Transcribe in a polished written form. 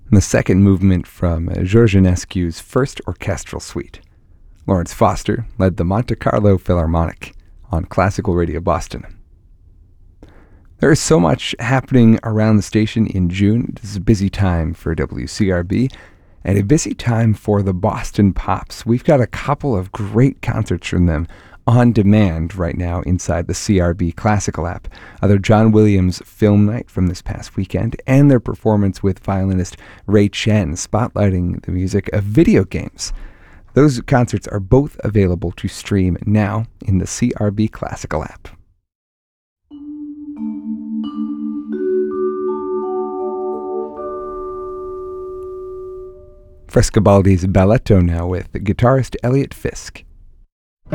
the second movement from Georges Enescu's First Orchestral Suite. Lawrence Foster led the Monte Carlo Philharmonic on Classical Radio Boston. There is so much happening around the station in June. This is a busy time for WCRB and a busy time for the Boston Pops. We've got a couple of great concerts from them on demand right now inside the CRB Classical app. Their John Williams Film Night from this past weekend and their performance with violinist Ray Chen spotlighting the music of video games. Those concerts are both available to stream now in the CRB Classical app. Frescobaldi's Balletto now with guitarist Elliot Fisk.